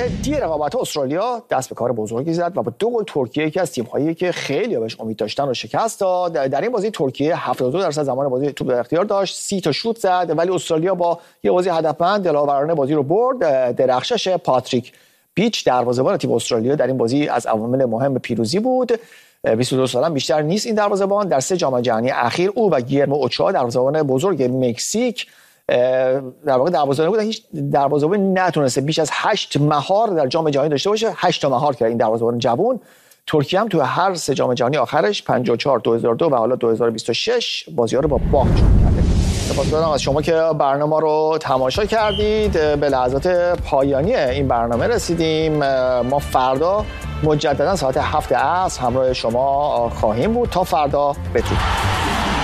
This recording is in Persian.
دی رقابت استرالیا دست به کار بزرگی زد و با 2 گل ترکیه یکی از تیم‌هایی که خیلی بهش امید داشتن رو شکست داد. در این بازی ترکیه 72% زمان بازی توپ در اختیار داشت، 30 تا شوت زد، ولی استرالیا با یه بازی هدفمند دلاورانه بازی رو برد. درخشش پاتریک پیچ دروازه‌بان تیم استرالیا در این بازی از عوامل مهم پیروزی بود. 22 ساله بیشتر نیست این دروازه‌بان. در 3 جام جهانی اخیر او و گیرمو اوچوا دروازه‌بان بزرگ مکزیک در واقع دروازه‌بان بودن. هیچ دروازه‌بان نتونسته بیش از 8 مهار در جام جهانی داشته باشه. 8 تا مهار کرد این دروازه‌بان جوان. ترکیه هم تو هر 3 جام جهانی آخرش 54 2002 و حالا 2026 بازی‌ها رو با باخت شروع کرده. سپاسگزارم از شما که برنامه رو تماشا کردید. به لحظات پایانی این برنامه رسیدیم. ما فردا مجددا ساعت 7 عصر همراه شما خواهیم بود. تا فردا بدرود.